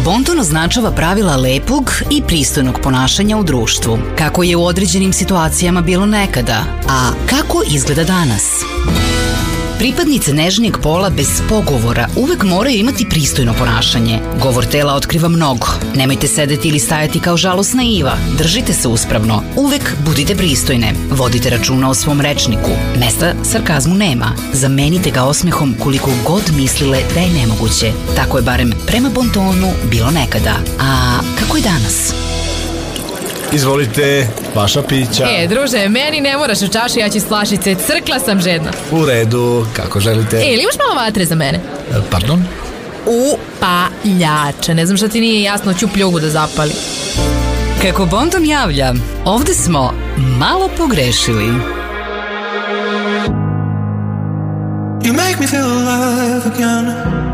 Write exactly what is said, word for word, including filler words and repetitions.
Bonton označava pravila lepog i pristojnog ponašanja u društvu, kako je u određenim situacijama bilo nekada, a kako izgleda danas. Pripadnice nežnijeg pola bez pogovora uvek moraju imati pristojno ponašanje. Govor tela otkriva mnogo. Nemojte sedeti ili stajati kao žalosna Iva. Držite se uspravno. Uvek budite pristojne. Vodite računa o svom rečniku. Mesta sarkazmu nema. Zamenite ga osmehom koliko god mislile da je nemoguće. Tako je barem prema Bontonu bilo nekada. A kako je danas? Izvolite, vaša pića. E, druže, meni ne moraš u čašu, ja ću iz flašice, crkla sam žedna. U redu, kako želite. E, ili imaš malo vatre za mene? Pardon? Upaljača, ne znam šta ti nije jasno, ću pljugu da zapali. Kako Bonton javlja, ovde smo malo pogrešili. You make me feel alive again.